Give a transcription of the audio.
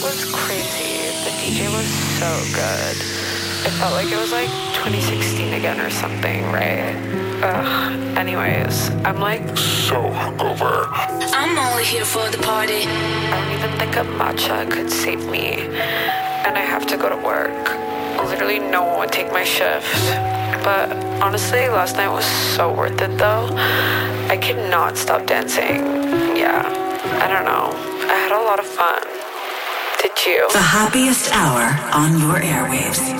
was crazy. The DJ was so good. It felt like it was like 2016 again or something, right? Ugh. Anyways, I'm like so hungover. I'm only here for the party. I don't even think a matcha could save me. And I have to go to work. Literally no one would take my shift. But honestly, last night was so worth it though. I cannot stop dancing. Yeah, I don't know. I had a lot of fun. Did you? The happiest hour on your airwaves.